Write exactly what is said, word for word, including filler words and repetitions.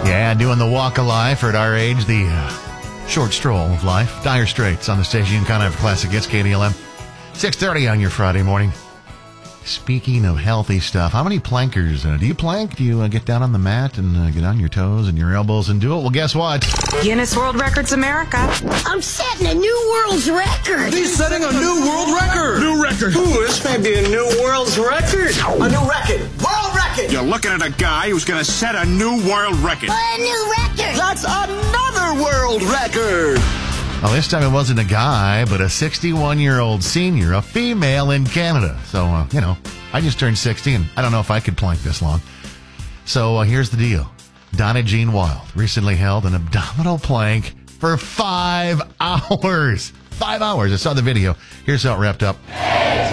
Yeah, doing the walk of life, or at our age, the uh, short stroll of life. Dire Straits on the station, kind of classic. It's K D L M. six thirty on your Friday morning. Speaking of healthy stuff, how many plankers? Uh, do you plank? Do you uh, get down on the mat and uh, get on your toes and your elbows and do it? Well, guess what? Guinness World Records America. I'm setting a new world's record. He's setting a new world record. New record. Ooh, this may be a new world's record. A new record. World record. You're looking at a guy who's going to set a new world record. A new record. That's another world record. Well, this time it wasn't a guy, but a sixty-one-year-old senior, a female in Canada. So, uh, you know, I just turned sixty, and I don't know if I could plank this long. So uh, here's the deal. Donna Jean Wild recently held an abdominal plank for five hours. Five hours. I saw the video. Here's how it wrapped up.